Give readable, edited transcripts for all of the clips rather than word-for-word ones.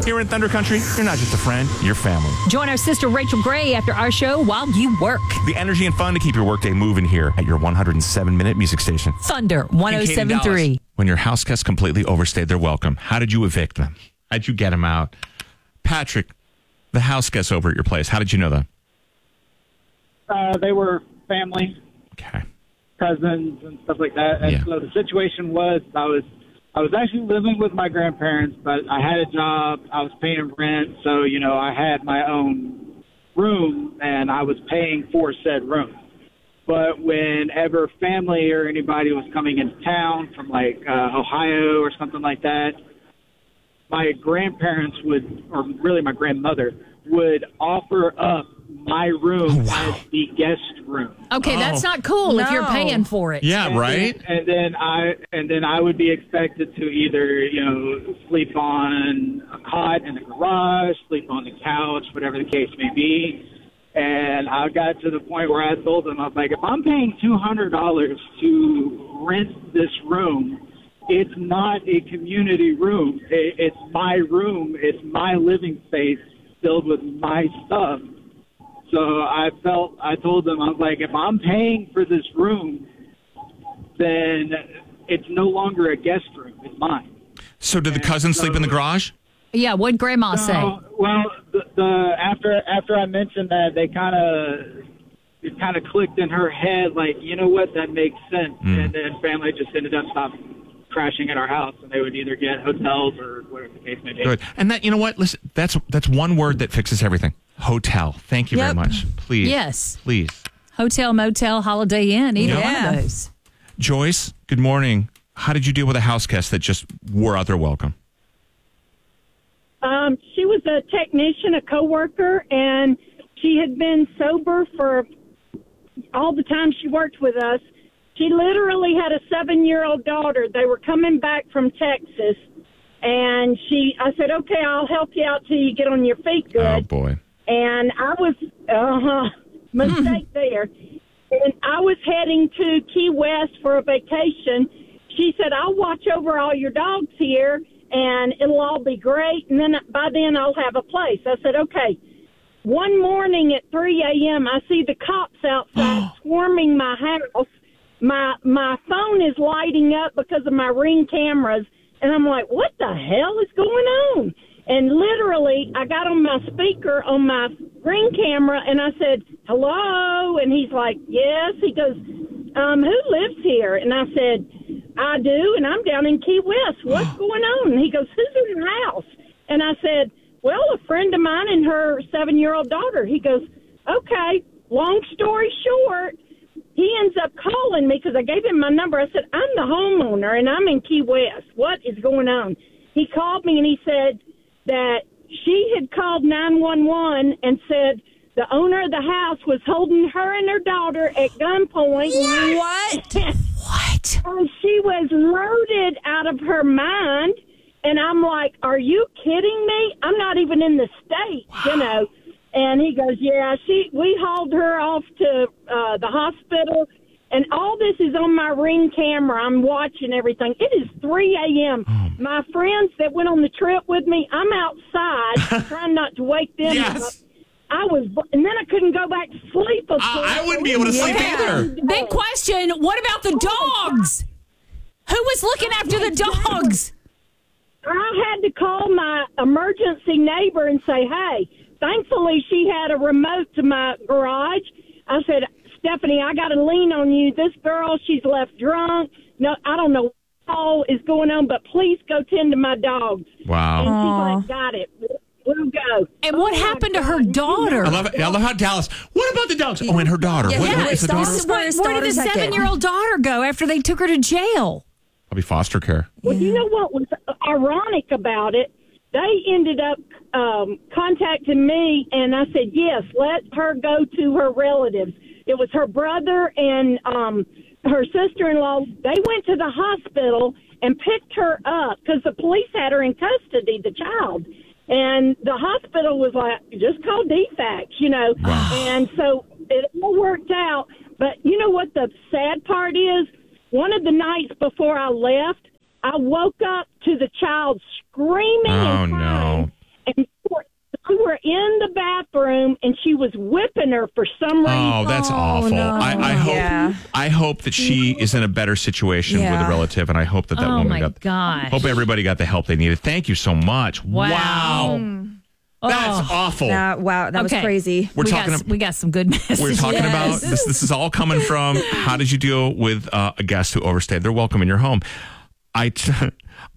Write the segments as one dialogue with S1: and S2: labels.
S1: Here in Thunder Country, you're not just a friend, you're family.
S2: Join our sister Rachel Gray after our show while you work.
S1: The energy and fun to keep your workday moving here at your 107-minute music station.
S2: Thunder 107.3.
S1: When your house guests completely overstayed their welcome, how did you evict them? How did you get them out? Patrick, the house guests over at your place, how did you know them?
S3: They were family,
S1: Okay.
S3: cousins, and stuff like that. And
S1: Yeah.
S3: so the situation was, I was actually living with my grandparents, but I had a job. I was paying rent, so I had my own room, and I was paying for said room. But whenever family or anybody was coming into town from Ohio or something like that, my grandparents would, or really my grandmother, would offer up my room as the guest room.
S2: Okay, that's not cool if you're paying for it.
S1: Yeah, right?
S3: And then I would be expected to either, sleep on a cot in the garage, sleep on the couch, whatever the case may be. And I got to the point where I told them, I was like, if I'm paying $200 to rent this room, it's not a community room. It's my room. It's my living space filled with my stuff. So I told them, I was like, if I'm paying for this room, then it's no longer a guest room. It's mine.
S1: So did the cousins sleep in the garage?
S2: Yeah, what'd Grandma say?
S3: Well, after I mentioned that, it kind of clicked in her head, like, you know what, that makes sense. And then family just ended up crashing at our house, and they would either get hotels or whatever the case may be.
S1: Good. And that, you know what? Listen, that's one word that fixes everything. Hotel. Thank you very much. Please.
S2: Yes.
S1: Please.
S2: Hotel, motel, Holiday Inn, either one of those.
S1: Joyce, good morning. How did you deal with a house guest that just wore out their welcome?
S4: She was a technician, a coworker, and she had been sober for all the time she worked with us. She literally had a 7-year-old daughter. They were coming back from Texas, and I said, okay, I'll help you out till you get on your feet good.
S1: Oh, boy.
S4: And I was, mistake there. And I was heading to Key West for a vacation. She said, I'll watch over all your dogs here, and it'll all be great. And then by then I'll have a place. I said, okay. One morning at 3 a.m., I see the cops outside swarming my house. My phone is lighting up because of my Ring cameras. And I'm like, what the hell is going on? And literally, I got on my speaker on my Ring camera, and I said, hello? And he's like, yes. He goes, who lives here? And I said, I do, and I'm down in Key West. What's going on? And he goes, who's in your house? And I said, well, a friend of mine and her 7-year-old daughter. He goes, okay, long story short, he ends up calling me because I gave him my number. I said, I'm the homeowner, and I'm in Key West. What is going on? He called me, and he said that she had called 911 and said the owner of the house was holding her and her daughter at gunpoint.
S2: What?
S4: What? And she was loaded out of her mind. And I'm like, are you kidding me? I'm not even in the state, And he goes, yeah, we hauled her off to the hospital. And all this is on my Ring camera. I'm watching everything. It is 3 a.m. My friends that went on the trip with me, I'm outside trying not to wake them up. And then I couldn't go back to sleep.
S1: I wouldn't be able to sleep either.
S2: Big question. What about the dogs? Who was looking after the dogs?
S4: I had to call my emergency neighbor and say, hey, thankfully she had a remote to my garage. I said, Stephanie, I got to lean on you. This girl, she's left drunk. No, I don't know what all is going on, but please go tend to my dogs.
S1: Wow.
S4: And she's like, got it. We'll go.
S2: And what happened to her daughter?
S1: I love it. I love how Dallas. What about the dogs? Oh, and her daughter. What is the daughter?
S2: Where did the 7-year-old daughter go after they took her to jail?
S1: Probably foster care.
S4: Well, you know what was ironic about it? They ended up contacting me, and I said, yes, let her go to her relatives. It was her brother and her sister-in-law. They went to the hospital and picked her up because the police had her in custody, the child. And the hospital was like, just call DFACS,
S1: Wow.
S4: And so it all worked out. But you know what the sad part is? One of the nights before I left, I woke up to the child screaming and crying.
S1: No.
S4: she was whipping her for some reason.
S1: Oh, that's awful.
S2: no.
S1: I hope that she is in a better situation with a relative, and I hope that
S2: Oh,
S1: woman
S2: my
S1: got.
S2: gosh.
S1: Hope everybody got the help they needed. Thank you so much.
S2: Wow.
S1: That's awful.
S5: That was crazy.
S1: We're talking.
S2: We got some good messages.
S1: We're talking about this. This is all coming from how did you deal with a guest who overstayed their welcome in your home? I changed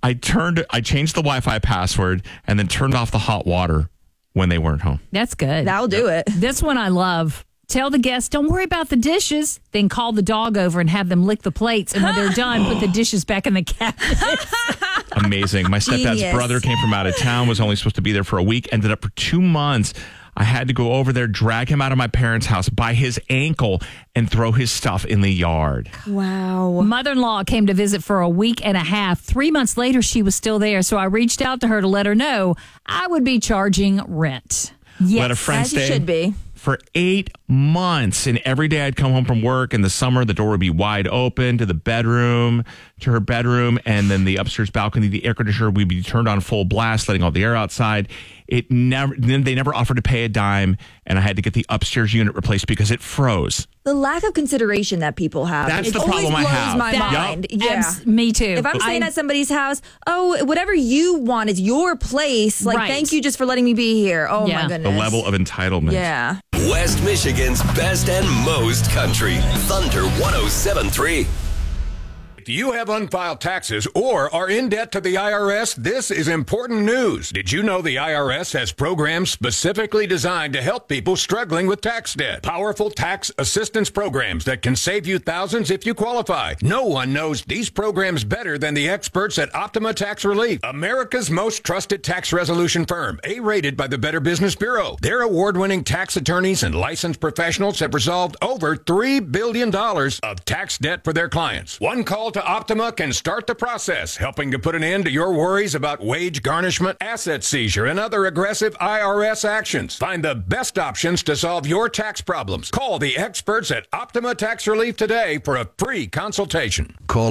S1: the Wi-Fi password and then turned off the hot water when they weren't home.
S2: That's good.
S5: That'll do it.
S2: This one I love. Tell the guests, don't worry about the dishes. Then call the dog over and have them lick the plates. And when they're done, put the dishes back in the cabinet.
S1: Amazing. My stepdad's
S5: Genius.
S1: brother came from out of town, was only supposed to be there for a week, ended up for 2 months. I had to go over there, drag him out of my parents' house by his ankle, and throw his stuff in the yard.
S5: Wow.
S2: Mother-in-law came to visit for a week and a half. 3 months later, she was still there. So I reached out to her to let her know I would be charging rent. Yes.
S1: Let a friend
S5: As you
S1: stay
S5: should be.
S1: for 8 months. And every day I'd come home from work in the summer, the door would be wide open to the bedroom, to her bedroom, and then the upstairs balcony, the air conditioner would be turned on full blast, letting all the air they never offered to pay a dime, and I had to get the upstairs unit replaced because it froze.
S5: The lack of consideration that people have.
S1: That's
S5: it
S1: the
S5: always
S1: problem I
S5: blows
S1: have.
S5: my
S1: Yup.
S5: mind. Yeah.
S2: Me too.
S5: If I'm staying at somebody's house, whatever you want is your place. Like,
S2: Right.
S5: thank you just for letting me be here. Oh,
S2: Yeah.
S5: my
S1: The
S5: goodness.
S1: level of entitlement.
S5: Yeah.
S6: West Michigan's best and most country. Thunder 107.3.
S7: If you have unfiled taxes or are in debt to the IRS, this is important news. Did you know the IRS has programs specifically designed to help people struggling with tax debt? Powerful tax assistance programs that can save you thousands if you qualify. No one knows these programs better than the experts at Optima Tax Relief, America's most trusted tax resolution firm, A-rated by the Better Business Bureau. Their award-winning tax attorneys and licensed professionals have resolved over $3 billion of tax debt for their clients. One call to Optima can start the process, helping to put an end to your worries about wage garnishment, asset seizure, and other aggressive IRS actions. Find the best options to solve your tax problems. Call the experts at Optima Tax Relief today for a free consultation.
S8: Call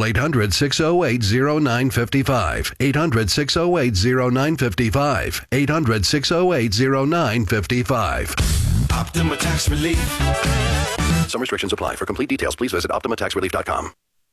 S8: 800-608-0955. 800-608-0955. 800-608-0955.
S6: Optima Tax Relief.
S8: Some restrictions apply. For complete details, please visit OptimaTaxRelief.com.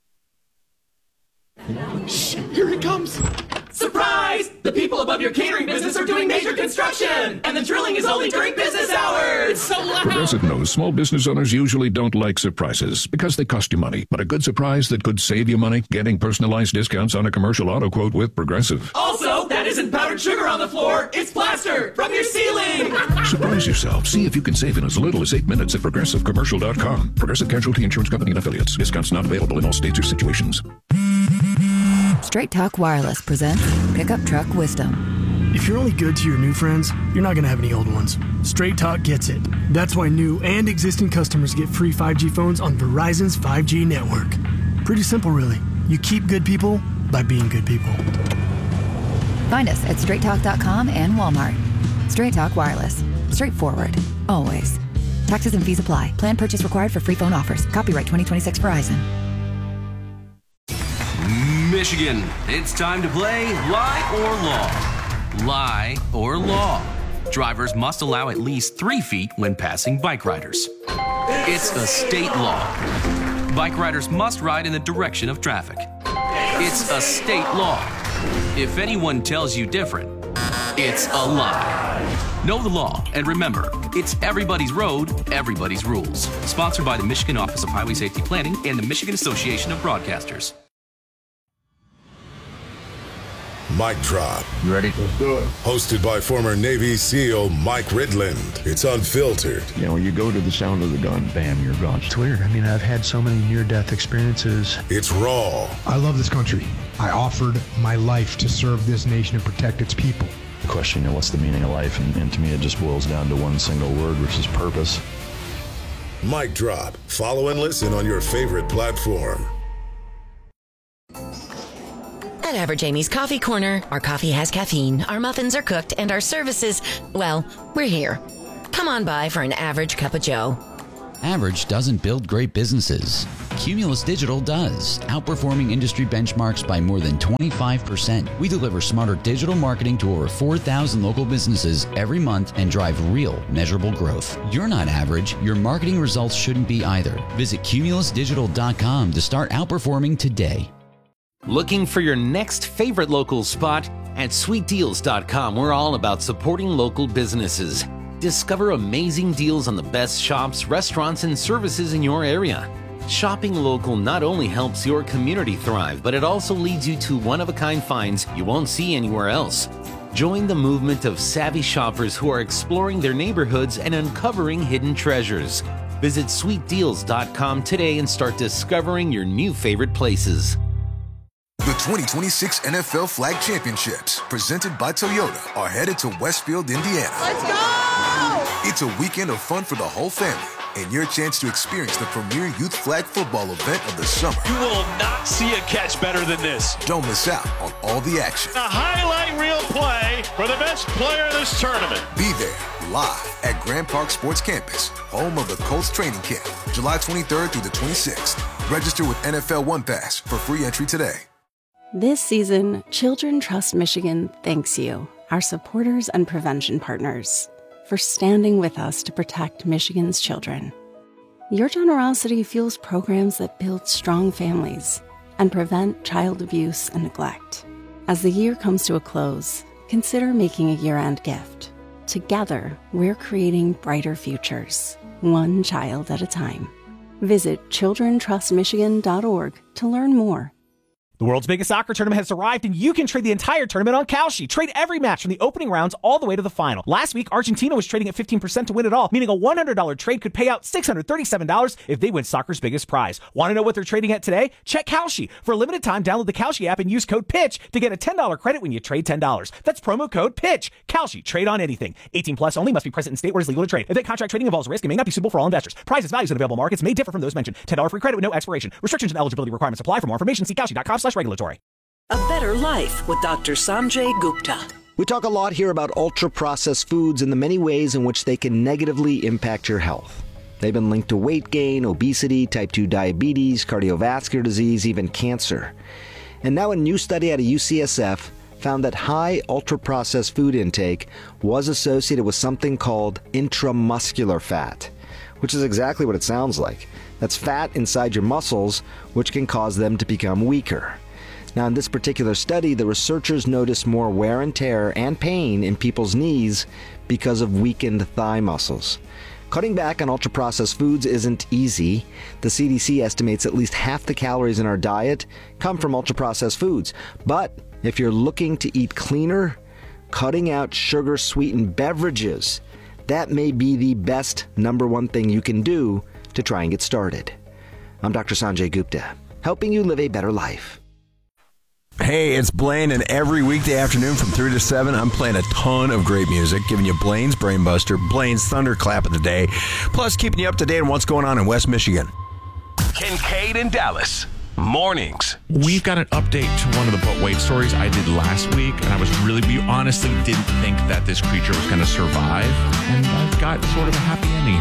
S9: Here he comes! Surprise! The people above your catering business are doing major construction, and the drilling is only during business hours. So loud!
S10: Progressive knows small business owners usually don't like surprises because they cost you money. But a good surprise that could save you money, getting personalized discounts on a commercial auto quote with Progressive.
S9: Also, that isn't powdered sugar on the floor, it's plaster from your ceiling!
S10: Surprise yourself. See if you can save in as little as 8 minutes at ProgressiveCommercial.com. Progressive Casualty Insurance Company and Affiliates. Discounts not available in all states or situations.
S11: Straight Talk Wireless presents Pickup Truck Wisdom.
S12: If you're only good to your new friends, you're not going to have any old ones. Straight Talk gets it. That's why new and existing customers get free 5G phones on Verizon's 5G network. Pretty simple, really. You keep good people by being good people.
S11: Find us at straighttalk.com and Walmart. Straight Talk Wireless. Straightforward. Always. Taxes and fees apply. Plan purchase required for free phone offers. Copyright 2026 Verizon.
S13: Michigan, it's time to play Lie or Law. Lie or Law. Drivers must allow at least 3 feet when passing bike riders. It's a state law. Bike riders must ride in the direction of traffic. It's a state law. If anyone tells you different, it's a lie. Know the law, and remember, it's everybody's road, everybody's rules. Sponsored by the Michigan Office of Highway Safety Planning and the Michigan Association of Broadcasters.
S14: Mic Drop.
S15: You ready? Let's do it.
S14: Hosted by former Navy SEAL Mike Ridland. It's unfiltered.
S15: You know, you go to the sound of the gun, bam, you're gone.
S16: It's weird. I mean, I've had so many near-death experiences.
S14: It's raw.
S17: I love this country. I offered my life to serve this nation and protect its people.
S18: The question, what's the meaning of life? And to me, it just boils down to one single word, which is purpose.
S14: Mic Drop. Follow and listen on your favorite platform.
S19: At Average Amy's Coffee Corner, our coffee has caffeine, our muffins are cooked, and our services, well, we're here. Come on by for an average cup of joe.
S20: Average doesn't build great businesses. Cumulus Digital does, outperforming industry benchmarks by more than 25%. We deliver smarter digital marketing to over 4,000 local businesses every month and drive real, measurable growth. You're not average. Your marketing results shouldn't be either. Visit cumulusdigital.com to start outperforming today.
S21: Looking for your next favorite local spot? At sweetdeals.com, we're all about supporting local businesses. Discover amazing deals on the best shops, restaurants, and services in your area. Shopping local not only helps your community thrive, but it also leads you to one-of-a-kind finds you won't see anywhere else. Join the movement of savvy shoppers who are exploring their neighborhoods and uncovering hidden treasures. Visit sweetdeals.com today and start discovering your new favorite places.
S22: The 2026 NFL Flag Championships, presented by Toyota, are headed to Westfield, Indiana.
S9: Let's go!
S22: It's a weekend of fun for the whole family and your chance to experience the premier youth flag football event of the summer.
S23: You will not see a catch better than this.
S22: Don't miss out on all the action.
S23: A highlight reel play for the best player in this tournament.
S22: Be there live at Grand Park Sports Campus, home of the Colts training camp, July 23rd through the 26th. Register with NFL One Pass for free entry today.
S24: This season, Children Trust Michigan thanks you, our supporters and prevention partners, for standing with us to protect Michigan's children. Your generosity fuels programs that build strong families and prevent child abuse and neglect. As the year comes to a close, consider making a year-end gift. Together, we're creating brighter futures, one child at a time. Visit childrentrustmichigan.org to learn more.
S25: The world's biggest soccer tournament has arrived, and you can trade the entire tournament on Kalshi. Trade every match from the opening rounds all the way to the final. Last week, Argentina was trading at 15% to win it all, meaning a $100 trade could pay out $637 if they win soccer's biggest prize. Want to know what they're trading at today? Check Kalshi. For a limited time, download the Kalshi app and use code PITCH to get a $10 credit when you trade $10. That's promo code PITCH. Kalshi. Trade on anything. 18 plus only. Must be present in state where it is legal to trade. Event contract trading involves risk and may not be suitable for all investors. Prizes, values, and available markets may differ from those mentioned. $10 free credit with no expiration. Restrictions and eligibility requirements apply. For more information, see Kalshi.com/regulatory.
S26: A better life with Dr. Sanjay Gupta.
S27: We talk a lot here about ultra-processed foods and the many ways in which they can negatively impact your health. They've been linked to weight gain, obesity, type 2 diabetes, cardiovascular disease, even cancer. And now a new study out of UCSF found that high ultra-processed food intake was associated with something called intramuscular fat, which is exactly what it sounds like. That's fat inside your muscles, which can cause them to become weaker. Now, in this particular study, the researchers noticed more wear and tear and pain in people's knees because of weakened thigh muscles. Cutting back on ultra-processed foods isn't easy. The CDC estimates at least half the calories in our diet come from ultra-processed foods. But if you're looking to eat cleaner, cutting out sugar-sweetened beverages, that may be the best number one thing you can do to try and get started. I'm Dr. Sanjay Gupta, helping you live a better life.
S28: Hey, it's Blaine, and every weekday afternoon from 3 to 7, I'm playing a ton of great music, giving you Blaine's Brainbuster, Blaine's Thunderclap of the day, plus keeping you up to date on what's going on in West Michigan.
S6: Kincaid and Dallas. Mornings.
S1: We've got an update to one of the but wait stories I did last week, and we honestly didn't think that this creature was going to survive, and I've got sort of a happy ending